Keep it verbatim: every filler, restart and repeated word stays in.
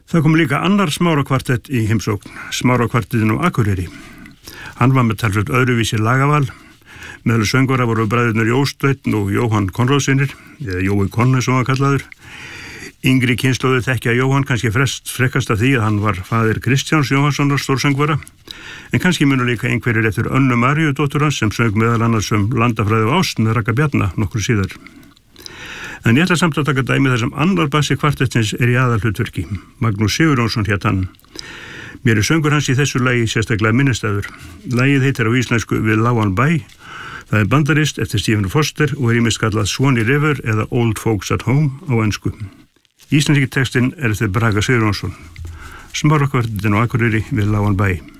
Það kom líka annar smárakvartett í heimsókn, smárakvartettin á Akureyri. Hann var með talsveit öðruvísi lagaval. Meðal söngvara voru bræðurnir Jósteinn og Jóhann Konráðssynir, eða Jói Konne sem hann kallaður. Yngri kynslóðu þekkja Jóhann kannski frest frekkast af því að hann var faðir Kristjáns Jóhannssonar stórsöngvara, en kannski munu líka einhverjir eftir Önnu Maríu dóttur hans sem söng meðal annars um Landafræði og ást með Ragga Bjarna nokkur síðar. En ég ætla samt að taka dæmi þar sem annar bassi kvartettins er í aðalhlutverki. Magnús Sigurjónsson hét hann. Mér er söngur hans í þessu lagi sérstaklega minnistæður. Lagið heitir á íslensku Við lágan bæ. Það er bandarist eftir Stephen Foster og er ýmist kallað Swanee River eða Old Folks at Home á ensku. Íslenski textinn er eftir Braga Sigurjónsson. Smárakvartettin á Akureyri Við lágan bæ.